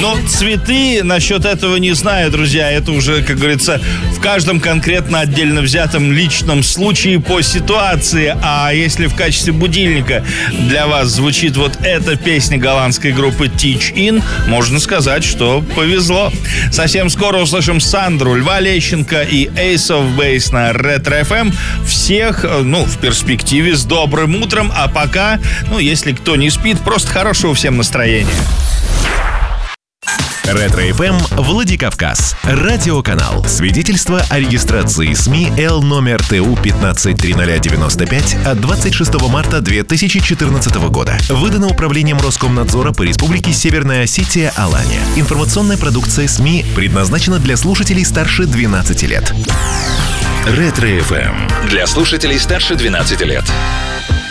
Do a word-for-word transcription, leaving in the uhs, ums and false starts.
Но цветы насчет этого не знаю, друзья. Это уже, как говорится, в каждом конкретно отдельно взятом личном случае по ситуации. А если в качестве будильника для вас звучит вот эта песня голландской группы Teach In, можно сказать, что повезло. Совсем скоро услышим Сандру, Льва Лещенко и Ace of Base на Ретро эф эм. Всех, ну, в перспективе с добрым утром. А пока, ну, если кто не спит, просто хорошего всем настроения. Ретро эф эм Владикавказ. Радиоканал. Свидетельство о регистрации СМИ Л номер Т У пятнадцать триста девяносто пять от двадцать шестого марта две тысячи четырнадцатого года. Выдано Управлением Роскомнадзора по Республике Северная Осетия Алания. Информационная продукция СМИ предназначена для слушателей старше двенадцати лет. Ретро эф эм. Для слушателей старше двенадцати лет.